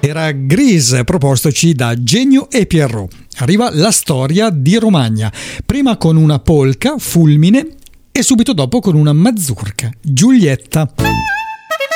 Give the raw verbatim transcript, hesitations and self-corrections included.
Era Grease, propostoci da Genio e Pierrot. Arriva la storia di Romagna, prima con una polka, Fulmine, e subito dopo con una mazurka, Giulietta.